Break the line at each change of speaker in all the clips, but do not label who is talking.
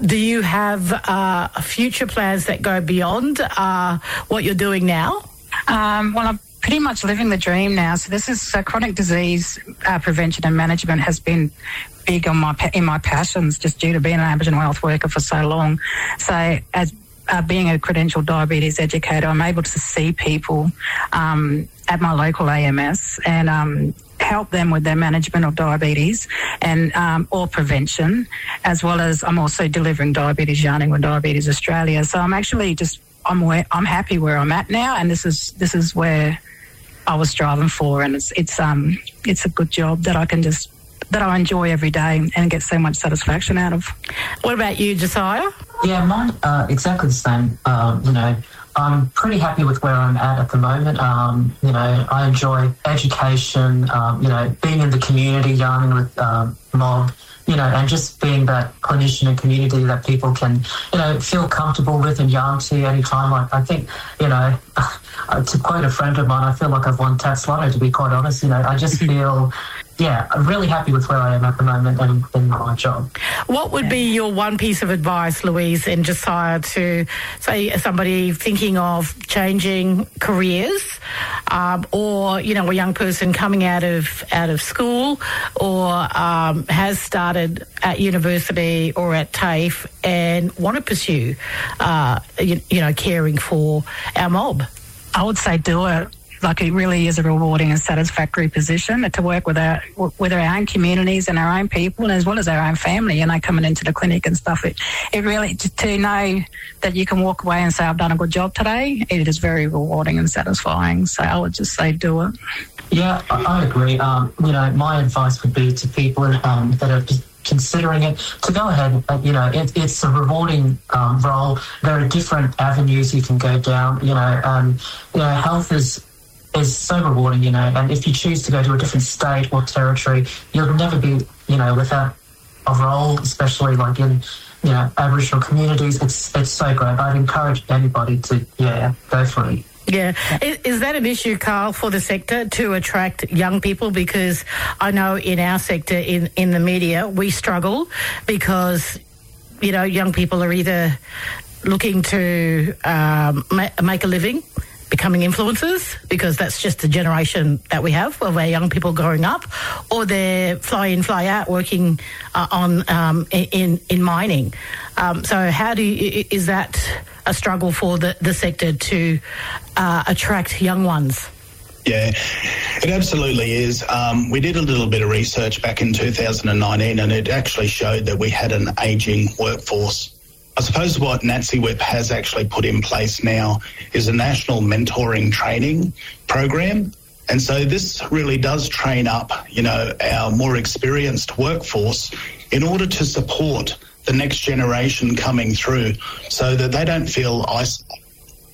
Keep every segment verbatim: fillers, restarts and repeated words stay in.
Do you have uh, future plans that go beyond uh, what you're doing now?
Um, well, I'm pretty much living the dream now. So this is uh, chronic disease uh, prevention and management has been big on my in my passions just due to being an Aboriginal health worker for so long. So as uh, being a credentialed diabetes educator, I'm able to see people um, at my local A M S and um, help them with their management of diabetes and um, or prevention, as well as I'm also delivering diabetes yarning with Diabetes Australia. So I'm actually just I'm where, I'm happy where I'm at now, and this is this is where I was striving for, and it's it's um it's a good job that I can just that I enjoy every day and get so much satisfaction out of.
What about you, Josiah?
Yeah, mine uh, exactly the same. Um, you know, I'm pretty happy with where I'm at at the moment. Um, you know, I enjoy education. Um, you know, being in the community, yarning with um, mob. You know, and just being that clinician and community that people can, you know, feel comfortable with and yarn to anytime. Like, I think, you know, uh, to quote a friend of mine, I feel like I've won Tats Lotto, to be quite honest. You know, I just feel, yeah, I'm really happy with where I am at the moment and in my job.
What would be your one piece of advice, Louise and Josiah, to, say, somebody thinking of changing careers um, or, you know, a young person coming out of out of school or um, has started at university or at TAFE and want to pursue, uh, you, you know, caring for our mob?
I would say do it. Like, it really is a rewarding and satisfactory position to work with our with our own communities and our own people, and as well as our own family. You know, coming into the clinic and stuff. It it really to, to know that you can walk away and say, "I've done a good job today." It is very rewarding and satisfying. So I would just say, do it.
Yeah, I, I agree. Um, you know, my advice would be to people um, that are considering it to go ahead. Uh, you know, it, it's a rewarding um, role. There are different avenues you can go down. You know, um, you know, health is. is so rewarding, you know, and if you choose to go to a different state or territory, you'll never be, you know, without a role, especially like in, you know, Aboriginal communities. It's it's so great. I'd encourage anybody to, yeah, go for it.
Yeah. Is, is that an issue, Carl, for the sector to attract young people? Because I know in our sector, in, in the media, we struggle because, you know, young people are either looking to um, ma- make a living, becoming influencers, because that's just the generation that we have of our young people growing up, or they're fly in, fly out working uh, on um, in in mining. Um, so how do you, is that a struggle for the, the sector to uh, attract young ones?
Yeah, it absolutely is. Um, we did a little bit of research back in two thousand nineteen, and it actually showed that we had an ageing workforce. I suppose what NATSIWIP has actually put in place now is a national mentoring training program. And so this really does train up, you know, our more experienced workforce in order to support the next generation coming through so that they don't feel isolated.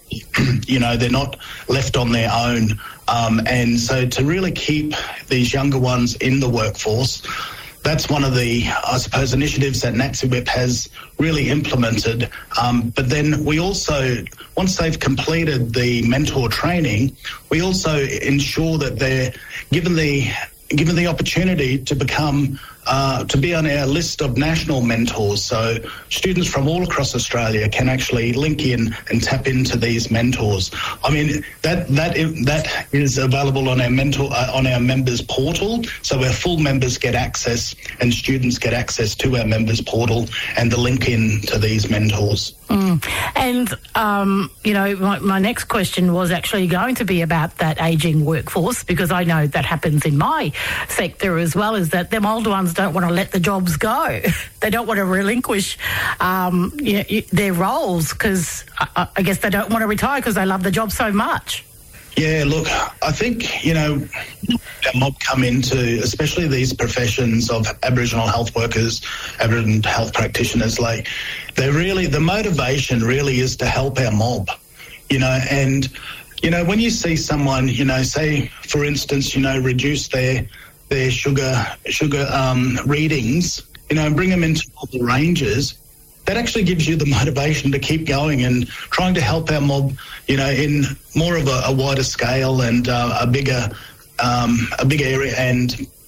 You know, they're not left on their own. Um, and so to really keep these younger ones in the workforce, that's one of the, I suppose, initiatives that NATSIWIP has really implemented. Um, but then we also, once they've completed the mentor training, we also ensure that they're given the given the opportunity to become, uh, to be on our list of national mentors. So students from all across Australia can actually link in and tap into these mentors. I mean, that that that is available on our mentor uh, on our members portal. So our full members get access, and students get access to our members portal and the link in to these mentors.
Mm. And, um, you know, my, my next question was actually going to be about that ageing workforce, because I know that happens in my sector as well, is that them older ones don't want to let the jobs go. They don't want to relinquish um, you know, their roles because I, I guess they don't want to retire because they love the job so much.
Yeah, look, I think, you know, our mob come into, especially these professions of Aboriginal health workers, Aboriginal health practitioners, like, they're really, the motivation really is to help our mob, you know, and, you know, when you see someone, you know, say, for instance, you know, reduce their their sugar sugar um, readings, you know, and bring them into normal ranges, that actually gives you the motivation to keep going and trying to help our mob, you know, in more of a, a wider scale and uh, a bigger um, a bigger area, and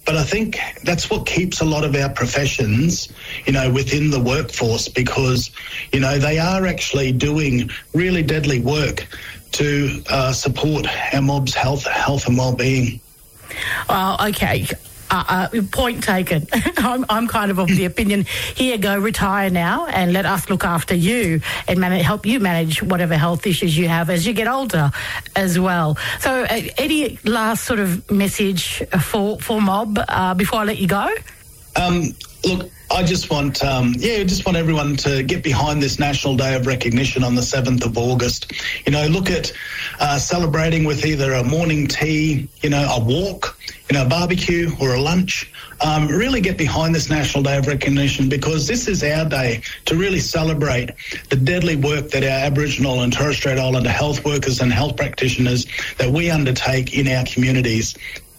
But I think that's what keeps a lot of our professions, you know, within the workforce, because, you know, they are actually doing really deadly work to uh, support our mob's health, health and well-being.
Well, okay. Uh, uh, point taken. I'm, I'm kind of of the opinion, here, go retire now and let us look after you and man- help you manage whatever health issues you have as you get older as well. So uh, any last sort of message for, for Mob uh, before I let you go?
Um, look, I just want, um, yeah, I just want everyone to get behind this National Day of Recognition on the seventh of August. You know, look at uh, celebrating with either a morning tea, you know, a walk, you know, a barbecue or a lunch. Um, really get behind this National Day of Recognition, because this is our day to really celebrate the deadly work that our Aboriginal and Torres Strait Islander health workers and health practitioners that we undertake in our communities.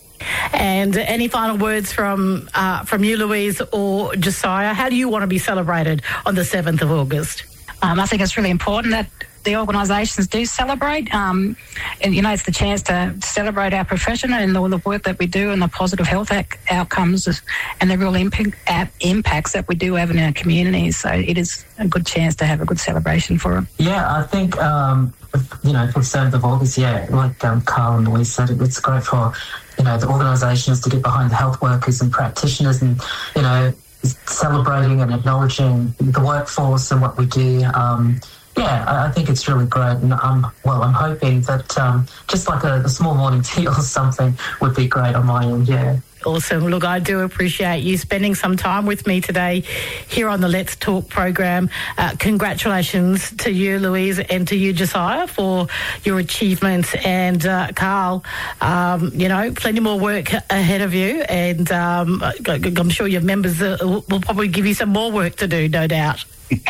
And any final words from uh, from you, Louise, or Josiah? How do you want to be celebrated on the seventh of August?
Um, I think it's really important that the organisations do celebrate. Um, and, you know, it's the chance to celebrate our profession and all the work that we do and the positive health ac- outcomes and the real impact, uh, impacts that we do have in our communities. So it is a good chance to have a good celebration for them.
Yeah, I think, um, you know, for the seventh of August, yeah, like um, Carl and Louise said, it, it's great for, you know, the organisations to get behind the health workers and practitioners and, you know, celebrating and acknowledging the workforce and what we do. Um, yeah, I, I think it's really great. And um, well, I'm hoping that um, just like a, a small morning tea or something would be great on my end, yeah.
Awesome. Look, I do appreciate you spending some time with me today here on the Let's Talk program. Uh, congratulations to you, Louise, and to you, Josiah, for your achievements. And uh, Carl, um, you know, plenty more work ahead of you. And um, I'm sure your members uh, will probably give you some more work to do, no doubt.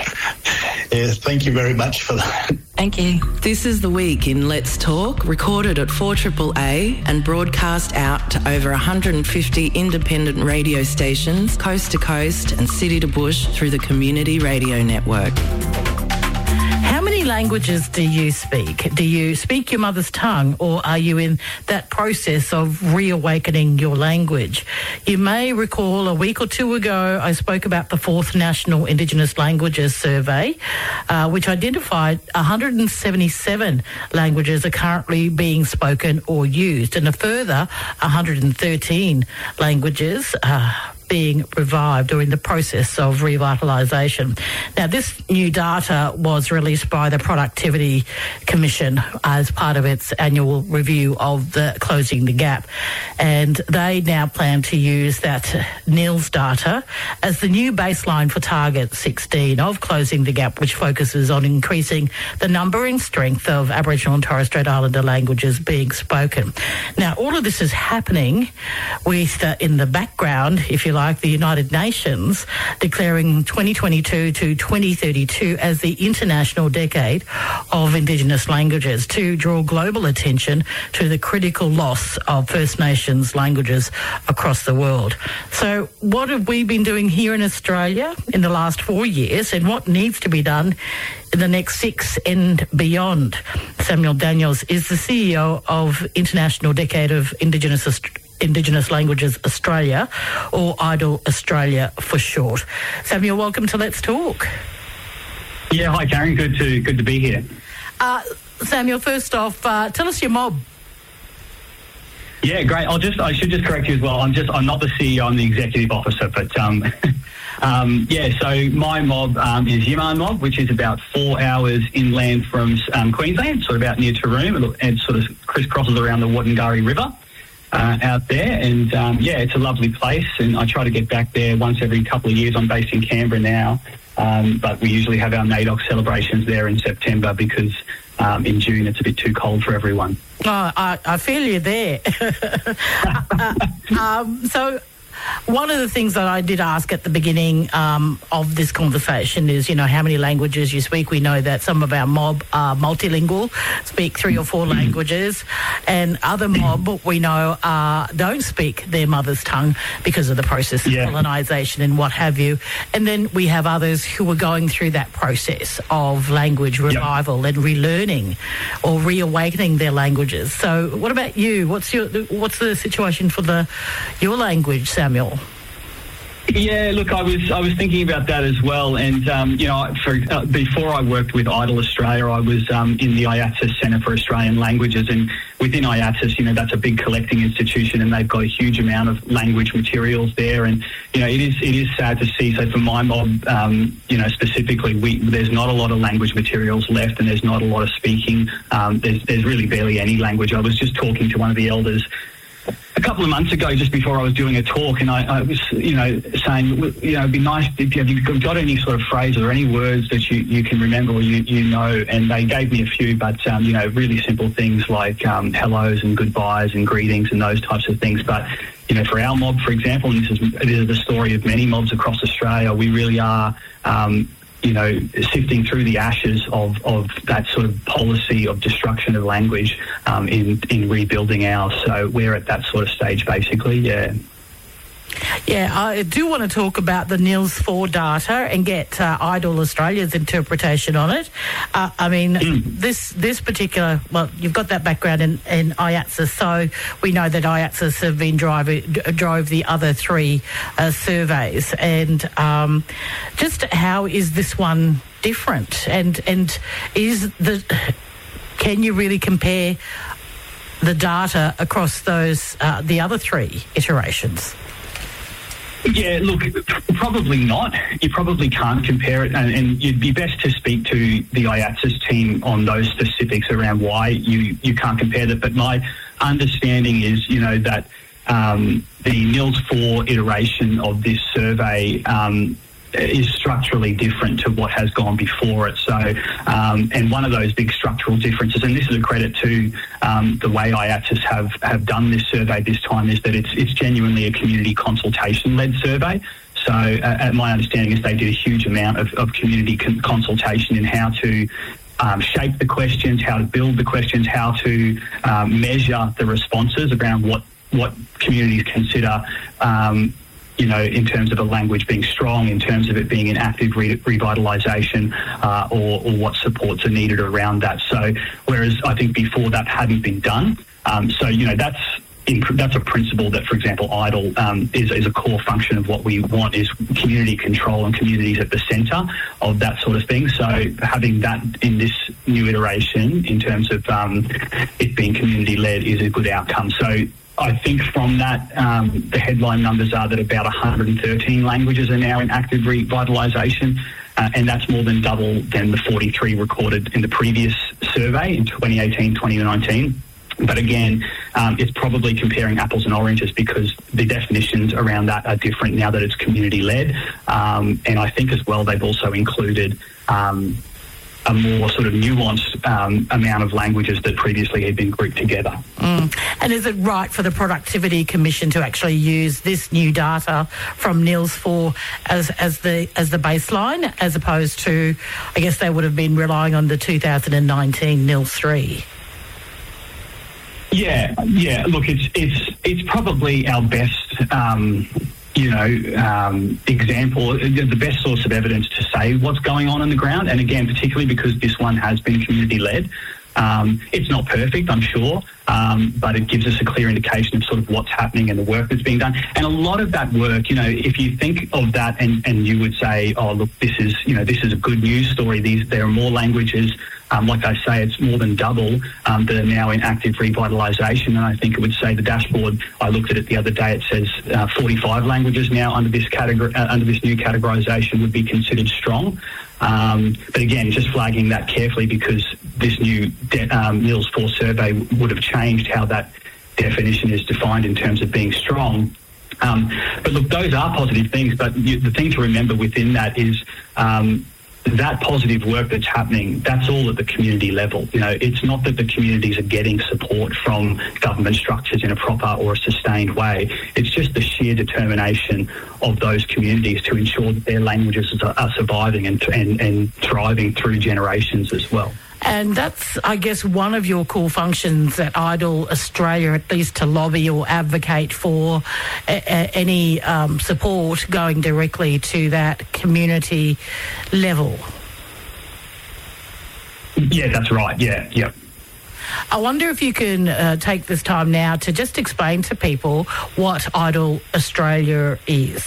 Yeah, thank you very much for that.
Thank you.
This is The Week in Let's Talk, recorded at four A A A and broadcast out to over one hundred fifty independent radio stations, coast to coast and city to bush through the Community Radio Network.
How many languages do you speak? Do you speak your mother's tongue, or are you in that process of reawakening your language? You may recall a week or two ago I spoke about the fourth National Indigenous Languages Survey, uh, which identified one hundred seventy-seven languages are currently being spoken or used, and a further one hundred thirteen languages uh, being revived or in the process of revitalisation. Now, this new data was released by the Productivity Commission as part of its annual review of the Closing the Gap, and they now plan to use that N I L S data as the new baseline for Target sixteen of Closing the Gap, which focuses on increasing the number and strength of Aboriginal and Torres Strait Islander languages being spoken. Now, all of this is happening with, uh, in the background, if you like, like the United Nations declaring twenty twenty-two to twenty thirty-two as the International Decade of Indigenous Languages to draw global attention to the critical loss of First Nations languages across the world. So what have we been doing here in Australia in the last four years and what needs to be done in the next six and beyond? Samuel Daniels is the C E O of International Decade of Indigenous Australia. Indigenous Languages Australia, or I D L Australia for short. Samuel, welcome to Let's Talk.
Yeah, hi Karen, good to good to be here.
Uh, Samuel, first off, uh, tell us your mob.
Yeah, great. I'll just I should just correct you as well. I'm just I'm not the C E O, I'm the executive officer, but um, um, yeah. So my mob um, is Yiman Mob, which is about four hours inland from um, Queensland, sort of out near Taroom, and sort of crisscrosses around the Wadingari River. Uh, out there, and um, yeah, it's a lovely place, and I try to get back there once every couple of years. I'm based in Canberra now, um, but we usually have our NAIDOC celebrations there in September because um, in June it's a bit too cold for everyone.
Oh, I, I feel you there. uh, um, so one of the things that I did ask at the beginning um, of this conversation is, you know, how many languages you speak. We know that some of our mob are multilingual, speak three or four languages, and other mob we know uh, don't speak their mother's tongue because of the process of
Yeah.
colonisation and what have you. And then we have others who are going through that process of language revival and relearning or reawakening their languages. So what about you? What's your what's the situation for the your language, Samuel?
Yeah, look, I was I was thinking about that as well, and um, you know, for, uh, before I worked with IDLE Australia, I was um, in the I A T S I Centre for Australian Languages, and within I A T S I, you know, that's a big collecting institution, and they've got a huge amount of language materials there, and you know, it is it is sad to see. So for my mob, um, you know, specifically, we there's not a lot of language materials left, and there's not a lot of speaking. Um, there's there's really barely any language. I was just talking to one of the elders a couple of months ago, just before I was doing a talk, and I, I was, you know, saying, you know, it'd be nice if you, have you got any sort of phrase or any words that you, you can remember or you, you know, and they gave me a few, but, um, you know, really simple things like um, hellos and goodbyes and greetings and those types of things. But, you know, for our mob, for example, and this is, it is the story of many mobs across Australia, we really are... Um, you know, sifting through the ashes of, of that sort of policy of destruction of language um, in, in rebuilding ours. So we're at that sort of stage, basically, yeah.
Yeah, I do want to talk about the N I L S four data and get uh, IDLE Australia's interpretation on it. Uh, I mean, mm. this this particular, well, you've got that background in, in I A T S I, so we know that I A T S I have been driving, drove the other three uh, surveys. And um, just how is this one different? And, and is the, can you really compare the data across those, uh, the other three iterations?
Yeah, look, probably not. You probably can't compare it, and, and you'd be best to speak to the I A T S I team on those specifics around why you, you can't compare that. But my understanding is, you know, that um, the N I L S four iteration of this survey um, is structurally different to what has gone before it. So, um, and one of those big structural differences, and this is a credit to um, the way I A T S I have, have done this survey this time, is that it's it's genuinely a community consultation-led survey. So uh, my understanding is they did a huge amount of, of community con- consultation in how to um, shape the questions, how to build the questions, how to um, measure the responses around what, what communities consider um, you know, in terms of a language being strong, in terms of it being an active re- revitalisation, uh, or, or what supports are needed around that. So, whereas I think before that hadn't been done. Um, so, you know, that's in, that's a principle that, for example, IDLE um, is, is a core function of what we want, is community control and communities at the centre of that sort of thing. So having that in this new iteration, in terms of um, it being community-led, is a good outcome. So I think from that, um, the headline numbers are that about one hundred thirteen languages are now in active revitalisation, uh, and that's more than double than the forty-three recorded in the previous survey in twenty eighteen twenty nineteen. But again, um, it's probably comparing apples and oranges, because the definitions around that are different now that it's community-led. Um, and I think as well they've also included um, a more sort of nuanced um, amount of languages that previously had been grouped together.
Mm. And is it right for the Productivity Commission to actually use this new data from N I L S four as, as the as the baseline, as opposed to, I guess they would have been relying on the two thousand nineteen N I L S three?
Yeah, yeah. Look, it's it's it's probably our best, um, you know, um, example, the best source of evidence to say what's going on on the ground. And again, particularly because this one has been community-led. Um, it's not perfect, I'm sure, um, but it gives us a clear indication of sort of what's happening and the work that's being done. And a lot of that work, you know, if you think of that and, and you would say, oh, look, this is, you know, this is a good news story. These there are more languages. Um, like I say, it's more than double um, that are now in active revitalisation. And I think it would say the dashboard, I looked at it the other day, it says uh, forty-five languages now under this category, uh, under this new categorisation would be considered strong. Um, but again, just flagging that carefully, because this new de- um, N I L S four survey would have changed how that definition is defined in terms of being strong. Um, but look, those are positive things. But you, the thing to remember within that is, um, that positive work that's happening, that's all at the community level. You know, it's not that the communities are getting support from government structures in a proper or a sustained way. It's just the sheer determination of those communities to ensure that their languages are, are surviving and, and, and thriving through generations as well.
And that's, I guess, one of your core functions at IDLE Australia, at least to lobby or advocate for a, a, any um, support going directly to that community level.
Yeah, that's right. Yeah, yeah.
I wonder if you can uh, take this time now to just explain to people what IDLE Australia is.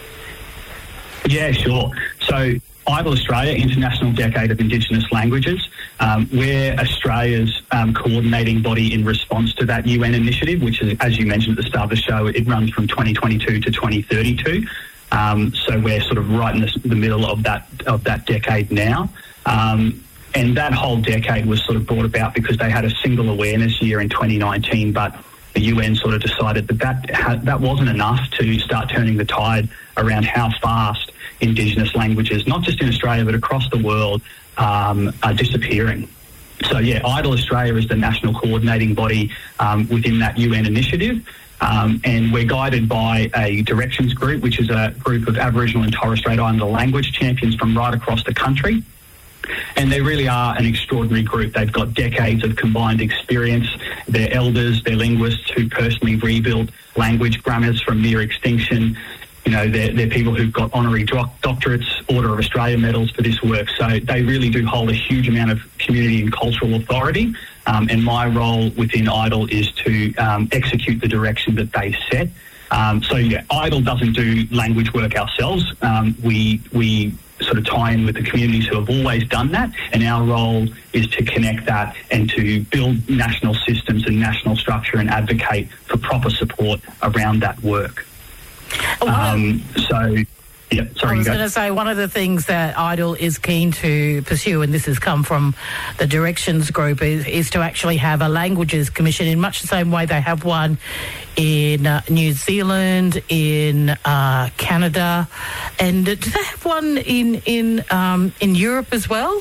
Yeah, sure. So IDLE Australia, International Decade of Indigenous Languages, um, we're Australia's um, coordinating body in response to that U N initiative, which is, as you mentioned at the start of the show, it runs from twenty twenty-two to twenty thirty-two. Um, so we're sort of right in the, the middle of that of that decade now. Um, and that whole decade was sort of brought about because they had a single awareness year in twenty nineteen, but the U N sort of decided that that, ha- that wasn't enough to start turning the tide around how fast Indigenous languages, not just in Australia but across the world, um, are disappearing. So yeah, IDLE Australia is the national coordinating body um, within that U N initiative, um, and we're guided by a directions group, which is a group of Aboriginal and Torres Strait Islander language champions from right across the country. And they really are an extraordinary group. They've got decades of combined experience. They're elders, they're linguists who personally rebuilt language grammars from near extinction. You know, they're, they're people who've got honorary doc- doctorates, Order of Australia medals for this work. So they really do hold a huge amount of community and cultural authority. Um, and my role within IDLE is to um, execute the direction that they set. Um, so, yeah, IDLE doesn't do language work ourselves. Um, we we sort of tie in with the communities who have always done that, and our role is to connect that and to build national systems and national structure and advocate for proper support around that work. Um, so, yeah, sorry.
I was
going
to say, one of the things that IDLE is keen to pursue, and this has come from the directions group, is, is to actually have a languages commission in much the same way they have one in uh, New Zealand, in uh, Canada, and do they have one in in um, in Europe as well?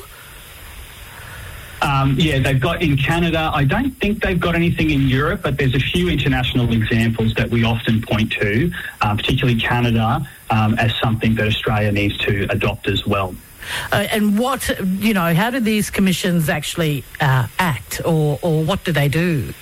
Um, yeah, they've got in Canada. I don't think they've got anything in Europe, but there's a few international examples that we often point to, uh, particularly Canada, um, as something that Australia needs to adopt as well.
Uh, and what, you know, how do these commissions actually uh, act, or, or what do they do?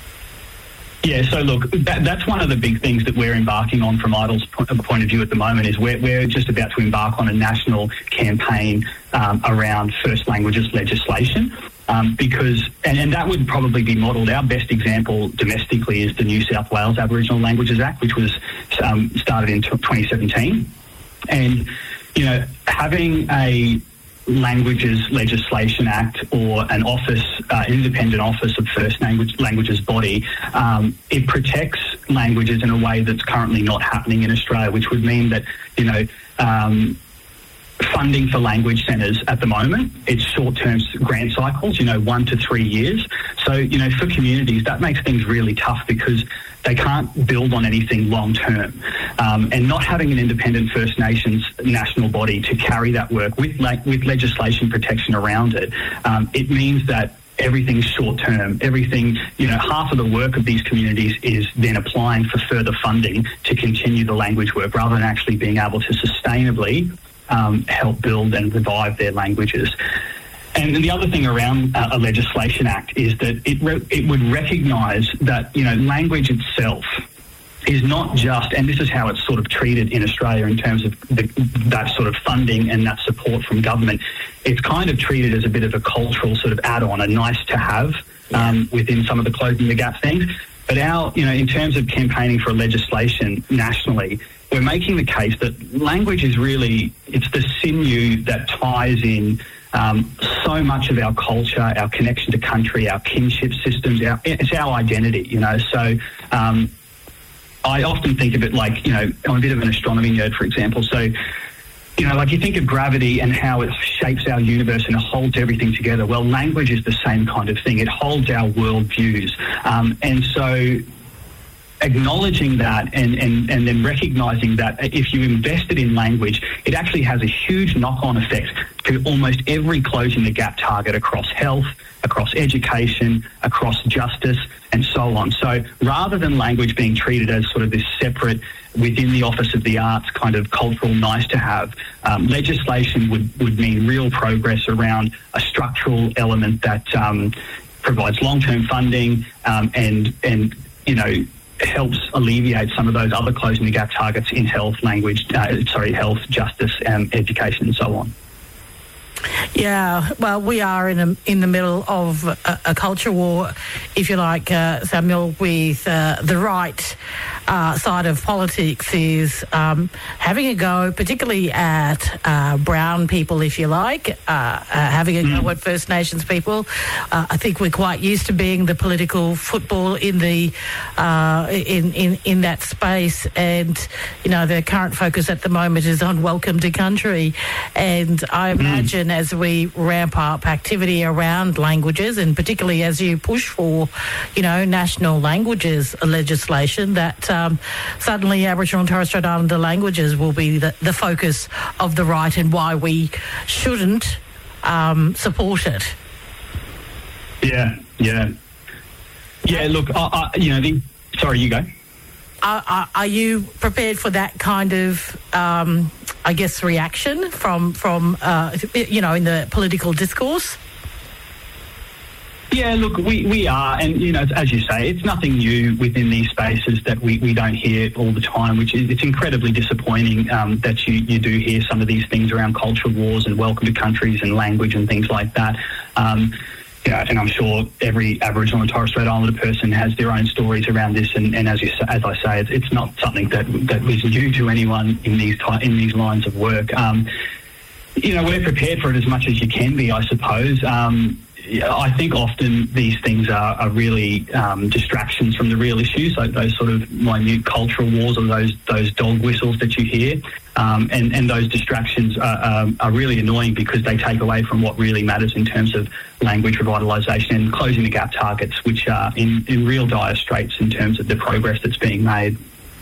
Yeah, so look, that, that's one of the big things that we're embarking on from IDLE's point of view at the moment is we're, we're just about to embark on a national campaign um, around First Languages legislation. Um, because, and, and that would probably be modelled, our best example domestically is the New South Wales Aboriginal Languages Act, which was um, started in twenty seventeen. And, you know, having a Languages Legislation Act or an office, uh, independent office of First Language, Languages body, um, it protects languages in a way that's currently not happening in Australia, which would mean that, you know, um, funding for language centres at the moment, it's short-term grant cycles, you know, one to three years. So, you know, for communities, that makes things really tough because they can't build on anything long-term. Um, and not having an independent First Nations national body to carry that work with, like, with legislation protection around it, um, it means that everything's short-term. Everything, you know, half of the work of these communities is then applying for further funding to continue the language work rather than actually being able to sustainably Um, help build and revive their languages. And the other thing around uh, a legislation act is that it re- it would recognise that, you know, language itself is not just, and this is how it's sort of treated in Australia in terms of the, that sort of funding and that support from government. It's kind of treated as a bit of a cultural sort of add-on, a nice to have um, within some of the closing the gap things. But our, you know, in terms of campaigning for legislation nationally, we're making the case that language is really, it's the sinew that ties in um, so much of our culture, our connection to country, our kinship systems, our, it's our identity, you know. So um, I often think of it like, you know, I'm a bit of an astronomy nerd, for example. So, you know, like you think of gravity and how it shapes our universe and it holds everything together. Well, language is the same kind of thing. It holds our worldviews. Um, and so acknowledging that and, and, and then recognising that if you invested in language, it actually has a huge knock-on effect to almost every Closing the Gap target across health, across education, across justice, and so on. So rather than language being treated as sort of this separate, within the Office of the Arts kind of cultural nice to have, um, legislation would, would mean real progress around a structural element that um, provides long-term funding um, and, and, you know, helps alleviate some of those other Closing the Gap targets in health, language, uh, sorry, health, justice, um, education, and so on.
Yeah, well, we are in a, in the middle of a, a culture war, if you like, uh, Samuel, with uh, the right uh, side of politics is um, having a go, particularly at uh, brown people, if you like, uh, uh, having a go at First Nations people. Uh, I think we're quite used to being the political football in the uh, in, in in that space, and you know the current focus at the moment is on welcome to country, and I imagine mm. as we ramp up activity around languages, and particularly as you push for, you know, national languages legislation, that um, suddenly Aboriginal and Torres Strait Islander languages will be the, the focus of the right, and why we shouldn't um, support it.
Yeah, yeah. Yeah, look, I, I, you know, the, sorry, you go.
Are, are you prepared for that kind of, um, I guess, reaction from, from uh, you know, in the political discourse?
Yeah, look, we, we are, and, you know, as you say, it's nothing new within these spaces that we, we don't hear all the time, which is, it's incredibly disappointing um, that you, you do hear some of these things around cultural wars and welcome to countries and language and things like that. Um, Yeah, and I'm sure every Aboriginal and Torres Strait Islander person has their own stories around this, and, and as you as I say, it's, it's not something that that is new to anyone in these ty- in these lines of work. Um, you know, we're prepared for it as much as you can be, I suppose. Um, I think often these things are, are really um, distractions from the real issues, like those sort of minute cultural wars or those those dog whistles that you hear. Um, and, and those distractions are, um, are really annoying because they take away from what really matters in terms of language revitalisation and closing the gap targets, which are in, in real dire straits in terms of the progress that's being made.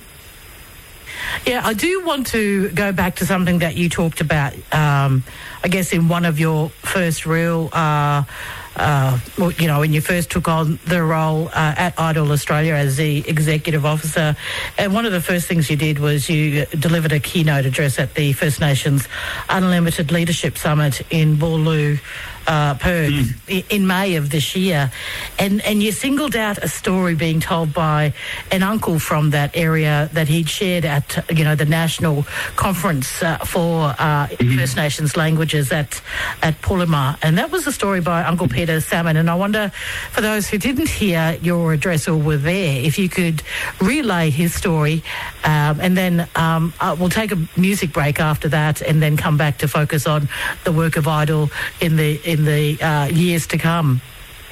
Yeah, I do want to go back to something that you talked about, um, I guess, in one of your first real, uh, uh, you know, when you first took on the role uh, at Idol Australia as the executive officer. And one of the first things you did was you delivered a keynote address at the First Nations Unlimited Leadership Summit in Boorloo, Uh, Perth mm. in May of this year, and and you singled out a story being told by an uncle from that area that he'd shared at, you know, the national conference uh, for uh, mm-hmm. First Nations languages at at Pulima, and that was a story by Uncle Peter Salmon. And I wonder, for those who didn't hear your address or were there, if you could relay his story, um, and then um, uh, we'll take a music break after that, and then come back to focus on the work of Idol in the in the uh, years to come.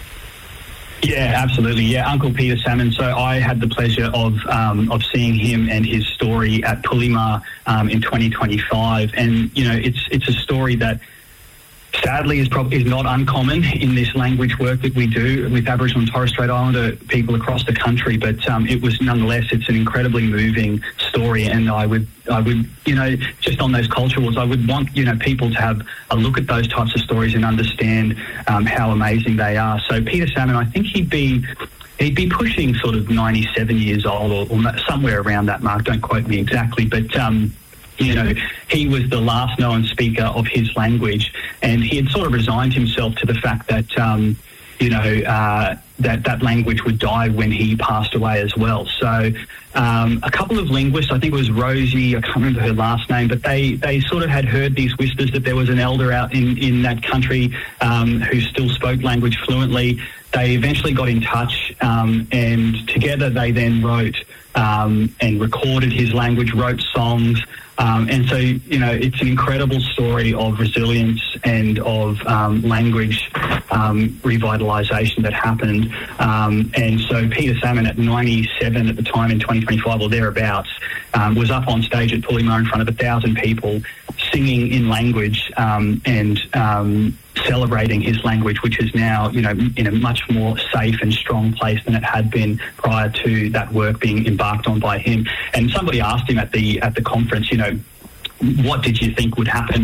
Yeah, absolutely. Yeah, Uncle Peter Salmon. So I had the pleasure of um, of seeing him and his story at Pulima um, in twenty twenty-five, and you know, it's it's a story that sadly is probably is not uncommon in this language work that we do with Aboriginal and Torres Strait Islander people across the country. But um, it was nonetheless, it's an incredibly moving story, and I would, I would, you know, just on those culture wars, I would want, you know, people to have a look at those types of stories and understand um, how amazing they are. So Peter Salmon, I think he'd be. He'd be pushing sort of ninety-seven years old, or, or somewhere around that mark. Don't quote me exactly, but. Um, You know, he was the last known speaker of his language, and he had sort of resigned himself to the fact that, um, you know, uh, that that language would die when he passed away as well. So um, a couple of linguists, I think it was Rosie, I can't remember her last name, but they, they sort of had heard these whispers that there was an elder out in, in that country um, who still spoke language fluently. They eventually got in touch, um, and together they then wrote um, and recorded his language, wrote songs. Um, and so, you know, it's an incredible story of resilience and of um, language um, revitalisation that happened. Um, and so Peter Salmon at ninety-seven at the time in twenty twenty-five or thereabouts um, was up on stage at Pulima in front of a thousand people singing in language um, and um, celebrating his language, which is now, you know, in a much more safe and strong place than it had been prior to that work being embarked on by him. And somebody asked him at the at the conference, you know, what did you think would happen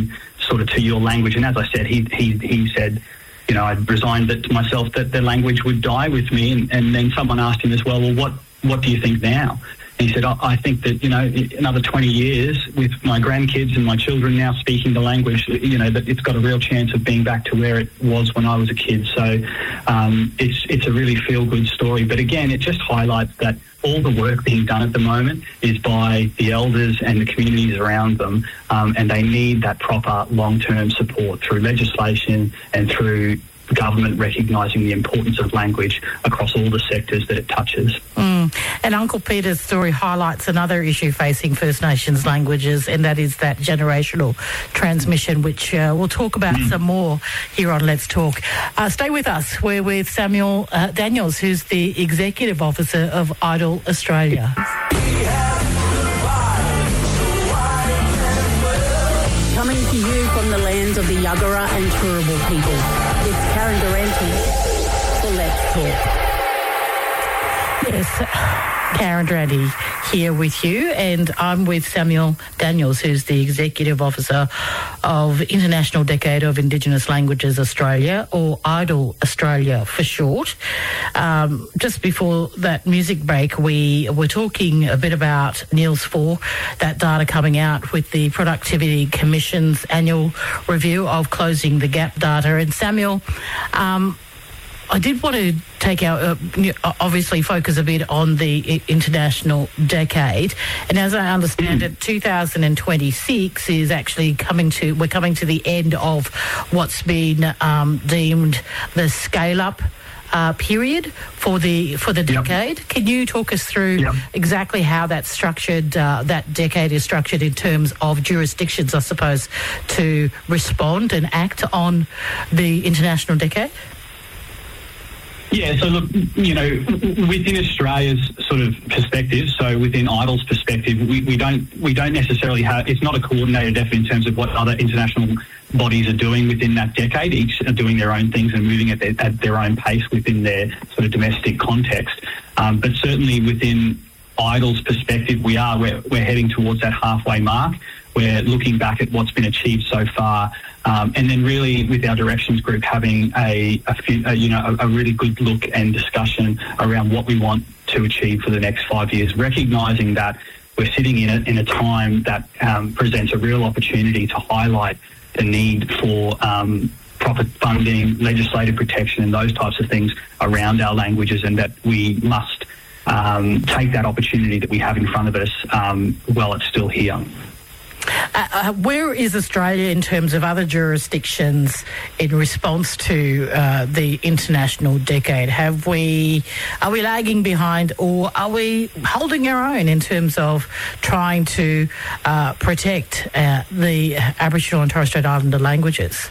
sort of to your language. And as I said, he he he said, you know, I'd resigned it to myself that the language would die with me. And, and then someone asked him as well, well, what, what do you think now? And he said, I, I think that, you know, another twenty years with my grandkids and my children now speaking the language, you know, that it's got a real chance of being back to where it was when I was a kid. So um, it's, it's a really feel-good story. But again, it just highlights that all the work being done at the moment is by the elders and the communities around them, um, and they need that proper long-term support through legislation and through government recognising the importance of language across all the sectors that it touches.
Mm. And Uncle Peter's story highlights another issue facing First Nations languages, and that is that generational transmission, which uh, we'll talk about mm. some more here on Let's Talk. Uh, stay with us. We're with Samuel uh, Daniels, who's the Executive Officer of Idol Australia.
Coming to you from the lands of the Yuggera and Turrbal people. It's Karen Durante for Let's Talk.
Yes, Karen Durante here with you, and I'm with Samuel Daniels, who's the Executive Officer of International Decade of Indigenous Languages Australia, or Idol Australia for short. Um, just before that music break, we were talking a bit about Niels four, that data coming out with the Productivity Commission's annual review of Closing the Gap data. And Samuel, um, I did want to take our, uh, obviously focus a bit on the international decade. And as I understand it, two thousand twenty-six is actually coming to, we're coming to the end of what's been um, deemed the scale-up uh, period for the for the decade. Yep. Can you talk us through yep. exactly how that's structured, uh, that decade is structured in terms of jurisdictions, I suppose, to respond and act on the international decade?
Yeah, so look, you know, within Australia's sort of perspective, so within Idol's perspective, we, we don't we don't necessarily have, it's not a coordinated effort in terms of what other international bodies are doing within that decade. Each are doing their own things and moving at their, at their own pace within their sort of domestic context. Um, but certainly within Idol's perspective, we are, we're, we're heading towards that halfway mark. We're looking back at what's been achieved so far, um, and then really with our directions group having a, a, few, a you know a, a really good look and discussion around what we want to achieve for the next five years, recognising that we're sitting in a, in a time that um, presents a real opportunity to highlight the need for um, proper funding, legislative protection, and those types of things around our languages, and that we must um, take that opportunity that we have in front of us um, while it's still here.
Uh, uh, where is Australia in terms of other jurisdictions in response to uh, the international decade? Have we, are we lagging behind, or are we holding our own in terms of trying to uh, protect uh, the Aboriginal and Torres Strait Islander languages?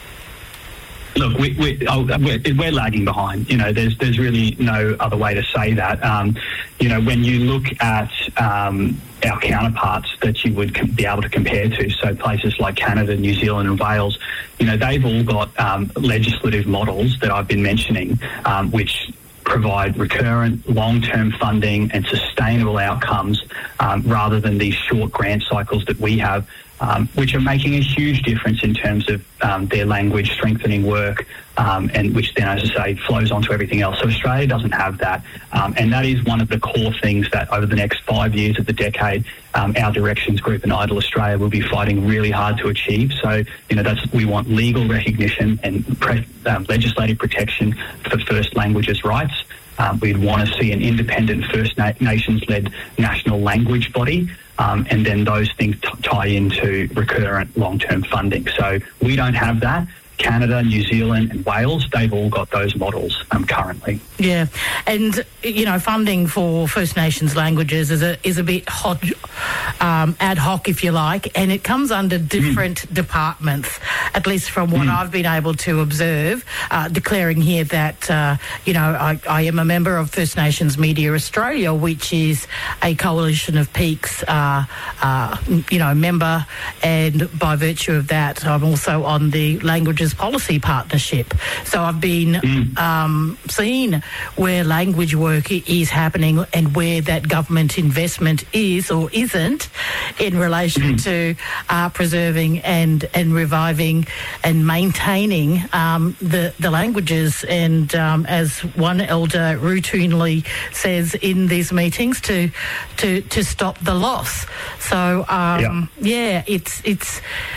Look, we, we, oh, we're, we're lagging behind. You know, there's there's really no other way to say that. Um, you know, when you look at um, our counterparts that you would com- be able to compare to, so places like Canada, New Zealand and Wales, you know, they've all got um, legislative models that I've been mentioning, um, which provide recurrent, long-term funding and sustainable outcomes um, rather than these short grant cycles that we have, um, which are making a huge difference in terms of um, their language strengthening work, um, and which then, as I say, flows onto everything else. So Australia doesn't have that, um, and that is one of the core things that over the next five years of the decade, um, our directions group and Idol Australia will be fighting really hard to achieve. So, you know, that's, we want legal recognition and pre- um, legislative protection for First Languages rights. Um, we'd want to see an independent First Na- Nations-led national language body, um, and then those things t- tie into recurrent long-term funding. So we don't have that. Canada, New Zealand and Wales, they've all got those models um, currently.
Yeah, and, you know, funding for First Nations languages is a is a bit hot, um, ad hoc, if you like, and it comes under different mm. departments, at least from what mm. I've been able to observe, uh, declaring here that, uh, you know, I, I am a member of First Nations Media Australia, which is a coalition of peaks, uh, uh, you know, member, and by virtue of that, I'm also on the Languages languages policy partnership. So I've been
Mm.
um, seeing where language work i- is happening and where that government investment is or isn't in relation
Mm.
to uh, preserving and, and reviving and maintaining um, the, the languages. And um, as one elder routinely says in these meetings, to to, to stop the loss. So, um, yeah. yeah, it's it's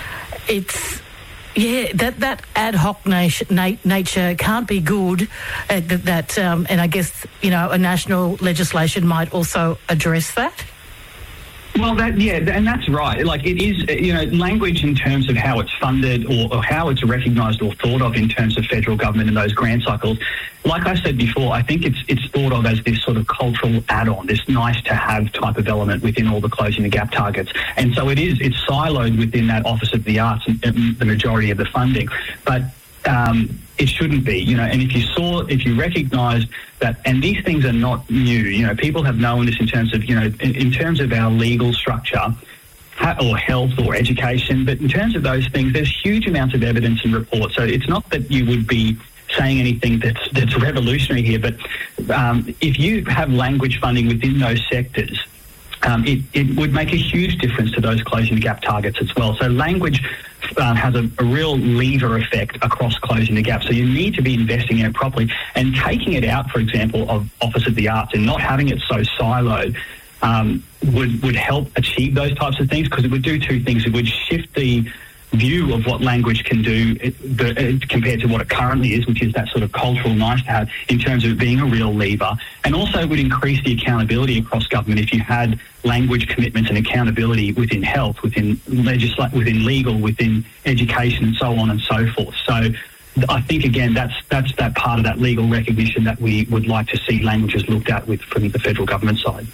it's yeah that that ad hoc nat- nat- nature can't be good. Uh, that, that um, and I guess you know a national legislation might also address that.
Well, that yeah, and that's right. Like it is, you know, language in terms of how it's funded or, or how it's recognised or thought of in terms of federal government and those grant cycles. Like I said before, I think it's it's thought of as this sort of cultural add-on, this nice to have type of element within all the closing the gap targets. And so it is, it's siloed within that Office of the Arts and, and the majority of the funding. But um, it shouldn't be, you know, and if you saw, if you recognised that, and these things are not new, you know, people have known this in terms of, you know, in, in terms of our legal structure or health or education, but in terms of those things, there's huge amounts of evidence and reports. So it's not that you would be saying anything that's that's revolutionary here, but um, if you have language funding within those sectors, um, it, it would make a huge difference to those closing the gap targets as well. So language Um, has a, a real lever effect across closing the gap. So you need to be investing in it properly and taking it out, for example, of Office of the Arts and not having it so siloed um, would, would help achieve those types of things, because it would do two things. It would shift the view of what language can do it, compared to what it currently is, which is that sort of cultural nice to have in terms of it being a real lever. And also it would increase the accountability across government if you had language commitments and accountability within health, within legisla- within legal, within education and so on and so forth. So I think, again, that's that's that part of that legal recognition that we would like to see languages looked at with from the federal government side.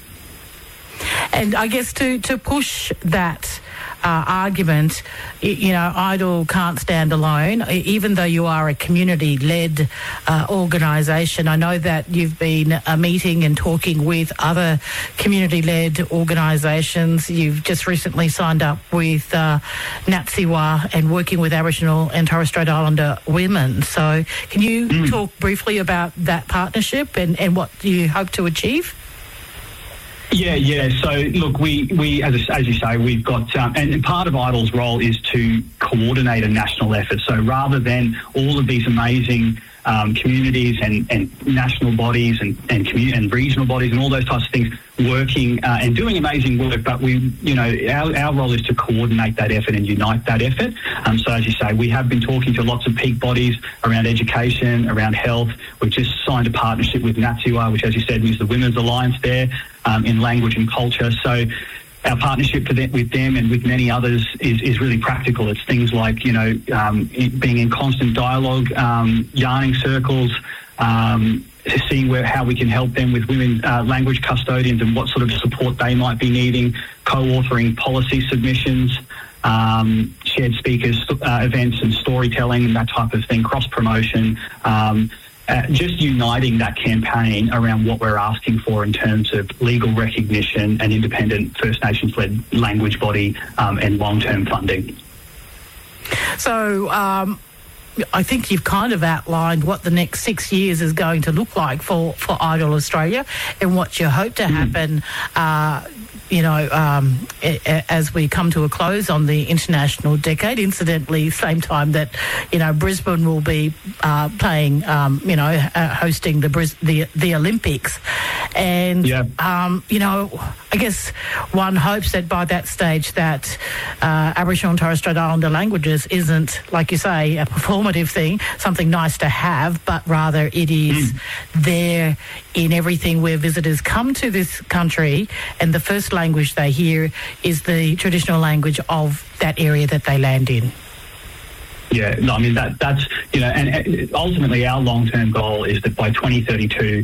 And I guess to, to push that uh, argument, you know, IDLE can't stand alone, even though you are a community-led uh, organisation. I know that you've been uh, meeting and talking with other community-led organisations. You've just recently signed up with uh, NATSIWA and working with Aboriginal and Torres Strait Islander women. So can you mm. talk briefly about that partnership and, and what you hope to achieve?
Yeah, yeah. So, look, we, we as, as you say, we've got, um, and part of IDLE's role is to coordinate a national effort. So rather than all of these amazing um, communities and, and national bodies and and, commun- and regional bodies and all those types of things working uh, and doing amazing work, but we, you know, our, our role is to coordinate that effort and unite that effort. Um, so as you say, we have been talking to lots of peak bodies around education, around health. We've just signed a partnership with NATSIWA, which, as you said, is the Women's Alliance there um, in language and culture. So our partnership for them, with them and with many others is, is really practical. It's things like, you know, um, being in constant dialogue, um, yarning circles, um, seeing where how we can help them with women uh, language custodians and what sort of support they might be needing, co-authoring policy submissions, um, shared speakers uh, events and storytelling and that type of thing, cross-promotion, um, uh, just uniting that campaign around what we're asking for in terms of legal recognition and independent First Nations-led language body um, and long-term funding.
So um, I think you've kind of outlined what the next six years is going to look like for, for IDLE Australia and what you hope to happen, mm. uh, you know, um, as we come to a close on the international decade. Incidentally, same time that, you know, Brisbane will be uh, playing, um, you know, uh, hosting the, Bris- the the Olympics. And, yeah. um, you know, I guess one hopes that by that stage that uh, Aboriginal and Torres Strait Islander languages isn't, like you say, a performative thing, something nice to have, but rather it is mm. there in everything where visitors come to this country, and the first language they hear is the traditional language of that area that they land in.
Yeah, no, I mean, that that's, you know, and ultimately our long-term goal is that by twenty thirty-two,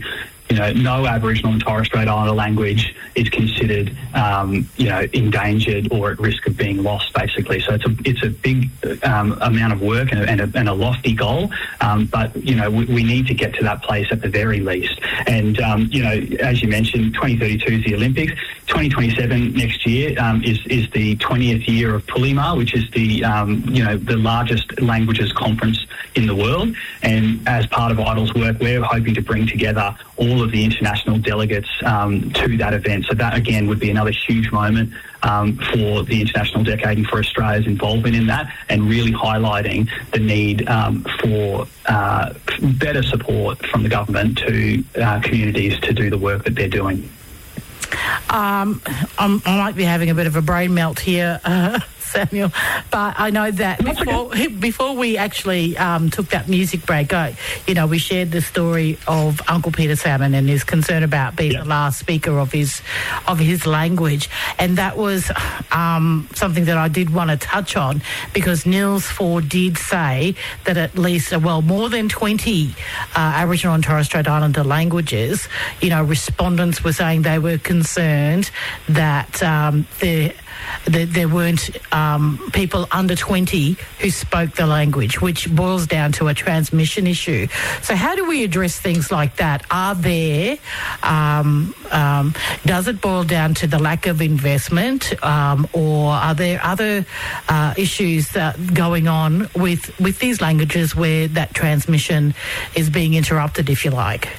you know, no Aboriginal and Torres Strait Islander language is considered, um, you know, endangered or at risk of being lost, basically. So it's a it's a big um, amount of work and a, and, a, and a lofty goal, um, but, you know, we, we need to get to that place at the very least. And, um, you know, as you mentioned, twenty thirty-two is the Olympics. twenty twenty-seven next year um, is, is the twentieth year of Pulima, which is the, um, you know, the largest languages conference in the world. And as part of IDLE's work, we're hoping to bring together all of the international delegates um, to that event. So that, again, would be another huge moment um, for the International Decade and for Australia's involvement in that, and really highlighting the need um, for uh, better support from the government to uh, communities to do the work that they're doing.
Um, I'm, I might be having a bit of a brain melt here, uh, Samuel, but I know that before, before we actually um, took that music break, I, you know, we shared the story of Uncle Peter Salmon and his concern about being yeah. the last speaker of his of his language, and that was um, something that I did want to touch on, because Nils Ford did say that at least, well, more than twenty uh, Aboriginal and Torres Strait Islander languages, you know, respondents were saying they were concerned that um, there that there weren't um, people under twenty who spoke the language, which boils down to a transmission issue. So how do we address things like that? Are there, um, um, does it boil down to the lack of investment, um, or are there other uh, issues uh, going on with, with these languages where that transmission is being interrupted, if you like?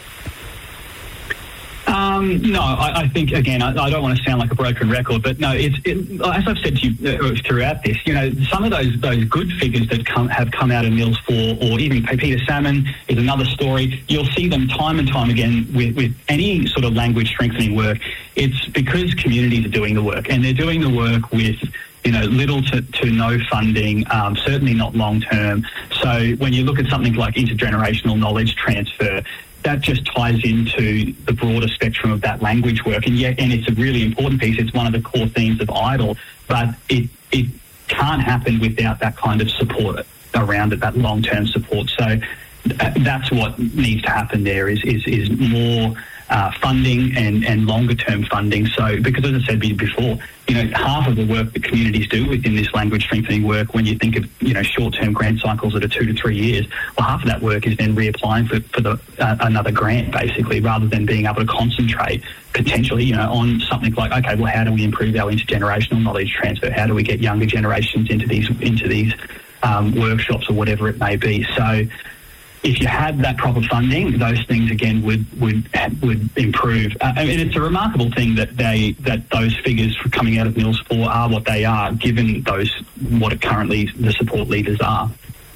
Um, no, I, I think, again, I, I don't want to sound like a broken record, but no, it's it, as I've said to you uh, throughout this, you know, some of those those good figures that come, have come out of Nils Ford, or even Peter Salmon is another story. You'll see them time and time again with, with any sort of language strengthening work. It's because communities are doing the work, and they're doing the work with, you know, little to, to no funding, um, certainly not long term. So when you look at something like intergenerational knowledge transfer, that just ties into the broader spectrum of that language work, and yet, and it's a really important piece. It's one of the core themes of IDLE, but it it can't happen without that kind of support around it, that long-term support. So that's what needs to happen. There is is is more uh, funding and and longer-term funding. So because, as I said before, you know, half of the work that communities do within this language strengthening work, when you think of, you know, short-term grant cycles that are two to three years, well, half of that work is then reapplying for, for the uh, another grant, basically, rather than being able to concentrate potentially, you know, on something like, okay, well, how do we improve our intergenerational knowledge transfer? How do we get younger generations into these into these um, workshops or whatever it may be? So if you had that proper funding, those things again would would would improve. Uh, and it's a remarkable thing that they that those figures coming out of Nils Ford are what they are, given those what it currently the support leaders are.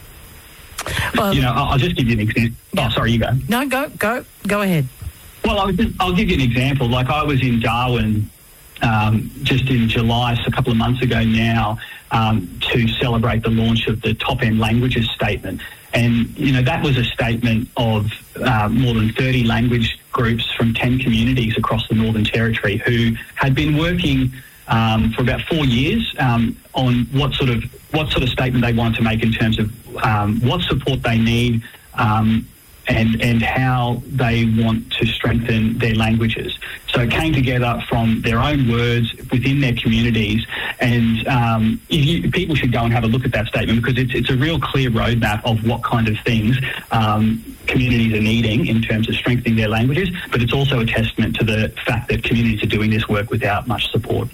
Well, you know, I'll, I'll just give you an example. Yeah. Oh, sorry, you go.
No, go go go ahead.
Well, I'll, just, I'll give you an example. Like, I was in Darwin um, just in July, so a couple of months ago now, um, to celebrate the launch of the Top End Languages Statement. And, you know, that was a statement of uh, more than thirty language groups from ten communities across the Northern Territory who had been working um, for about four years um, on what sort of what sort of statement they wanted to make in terms of um, what support they need um, and and how they want to strengthen their languages. So it came together from their own words within their communities, and um, you, people should go and have a look at that statement, because it's it's a real clear roadmap of what kind of things um, communities are needing in terms of strengthening their languages, but it's also a testament to the fact that communities are doing this work without much support.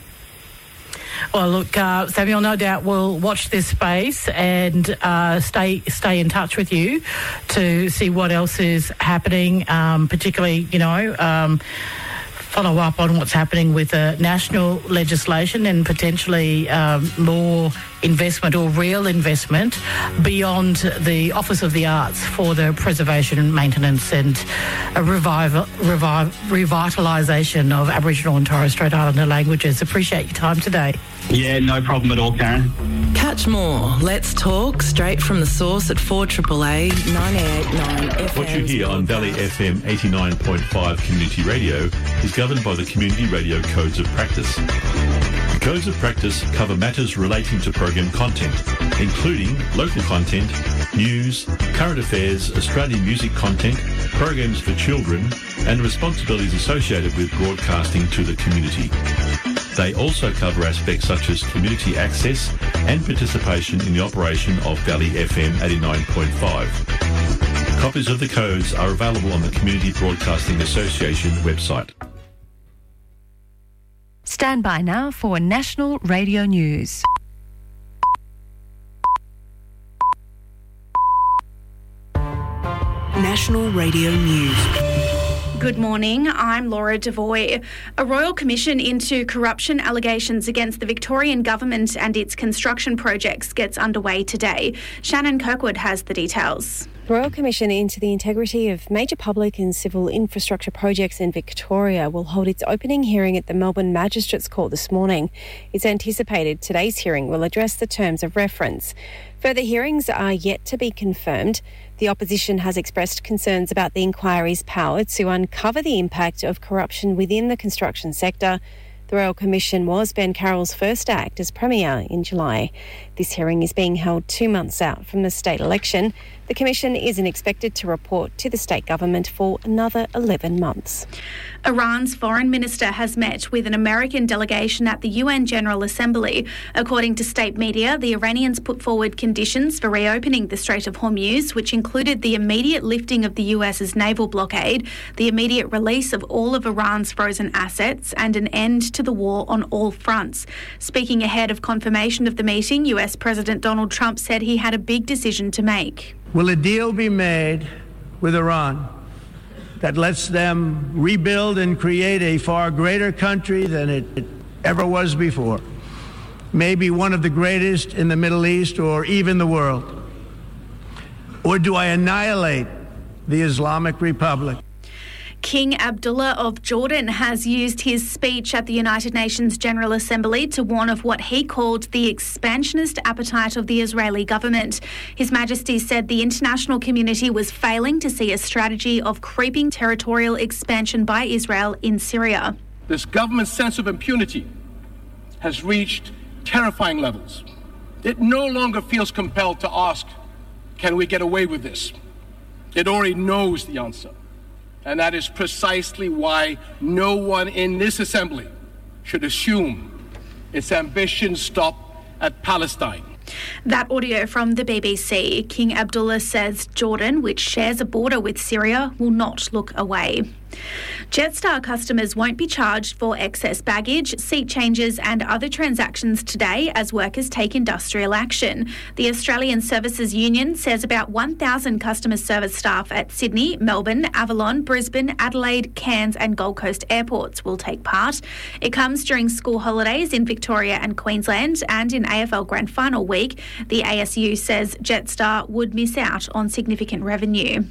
Well, look, uh, Samuel, no doubt we'll watch this space and uh, stay stay in touch with you to see what else is happening, um, particularly, you know, um, follow up on what's happening with uh, national legislation and potentially um, more investment or real investment beyond the Office of the Arts for the preservation and maintenance and a revival, revive, revitalisation of Aboriginal and Torres Strait Islander languages. Appreciate your time today.
Yeah, no problem at all, Karen.
Catch more Let's Talk straight from the source at four triple A ninety-eight point nine F M.
What you hear on Valley F M eighty-nine point five Community Radio is governed by the Community Radio Codes of Practice. Codes of practice cover matters relating to program content, including local content, news, current affairs, Australian music content, programs for children, and responsibilities associated with broadcasting to the community. They also cover aspects such as community access and participation in the operation of Valley F M eighty-nine point five. Copies of the codes are available on the Community Broadcasting Association website.
Stand by now for National Radio News.
National Radio News.
Good morning, I'm Laura Devoy. A royal commission into corruption allegations against the Victorian government and its construction projects gets underway today. Shannon Kirkwood has the details.
The Royal Commission into the integrity of major public and civil infrastructure projects in Victoria will hold its opening hearing at the Melbourne Magistrates Court this morning. It's anticipated today's hearing will address the terms of reference. Further hearings are yet to be confirmed. The opposition has expressed concerns about the inquiry's power to uncover the impact of corruption within the construction sector. The Royal Commission was Ben Carroll's first act as Premier in July. This hearing is being held two months out from the state election. The Commission isn't expected to report to the state government for another eleven months.
Iran's foreign minister has met with an American delegation at the U N General Assembly. According to state media, the Iranians put forward conditions for reopening the Strait of Hormuz, which included the immediate lifting of the US's naval blockade, the immediate release of all of Iran's frozen assets, and an end to the war on all fronts. Speaking ahead of confirmation of the meeting, U S President Donald Trump said he had a big decision to make.
Will a deal be made with Iran that lets them rebuild and create a far greater country than it, it ever was before? Maybe one of the greatest in the Middle East or even the world? Or do I annihilate the Islamic Republic?
King Abdullah of Jordan has used his speech at the United Nations General Assembly to warn of what he called the expansionist appetite of the Israeli government. His Majesty said the international community was failing to see a strategy of creeping territorial expansion by Israel in Syria.
This government's sense of impunity has reached terrifying levels. It no longer feels compelled to ask, can we get away with this? It already knows the answer. And that is precisely why no one in this assembly should assume its ambitions stop at Palestine.
That audio from the B B C. King Abdullah says Jordan, which shares a border with Syria, will not look away. Jetstar customers won't be charged for excess baggage, seat changes and other transactions today as workers take industrial action. The Australian Services Union says about one thousand customer service staff at Sydney, Melbourne, Avalon, Brisbane, Adelaide, Cairns and Gold Coast airports will take part. It comes during school holidays in Victoria and Queensland, and in A F L Grand Final week, the A S U says Jetstar would miss out on significant revenue.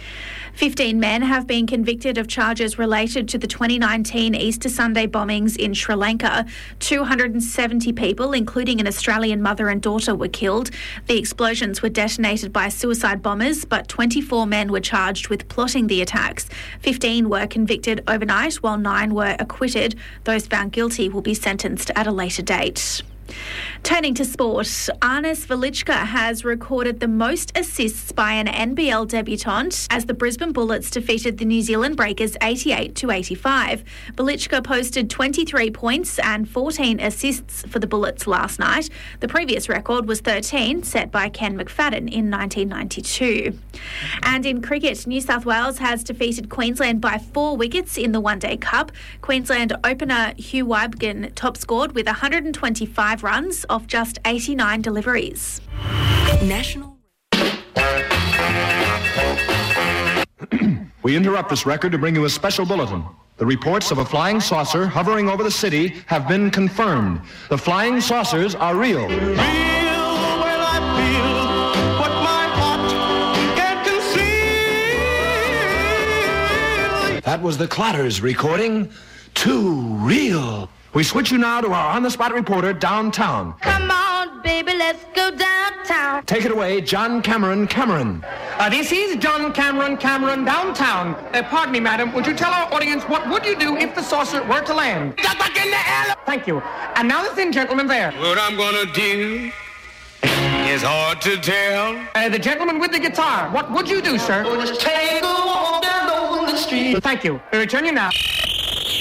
Fifteen men have been convicted of charges related to the twenty nineteen Easter Sunday bombings in Sri Lanka. two hundred seventy people, including an Australian mother and daughter, were killed. The explosions were detonated by suicide bombers, but twenty-four men were charged with plotting the attacks. fifteen were convicted overnight, while nine were acquitted. Those found guilty will be sentenced at a later date. Turning to sport, Ernest Velichka has recorded the most assists by an N B L debutant as the Brisbane Bullets defeated the New Zealand Breakers eighty-eight to eighty-five. Velichka posted twenty-three points and fourteen assists for the Bullets last night. The previous record was thirteen, set by Ken McFadden in nineteen ninety-two. And in cricket, New South Wales has defeated Queensland by four wickets in the One Day Cup. Queensland opener Hugh Wybgen top scored with one hundred twenty-five runs off just eighty-nine deliveries.
National.
We interrupt this record to bring you a special bulletin. The reports of a flying saucer hovering over the city have been confirmed. The flying saucers are real. Real, well, I feel what my heart can't conceal. That was the Clatters recording Too Real. We switch you now to our on-the-spot reporter downtown.
Come on, baby, let's go downtown.
Take it away, John Cameron Cameron.
Uh, this is John Cameron Cameron downtown. Uh, pardon me, madam. Would you tell our audience what would you do if the saucer were to land? Get back in the air! Thank you. And now the thin gentleman there.
What I'm gonna do is hard to tell.
Uh, the gentleman with the guitar. What would you do, sir?
We'll just take a walk down on the street.
Thank you. We return you now.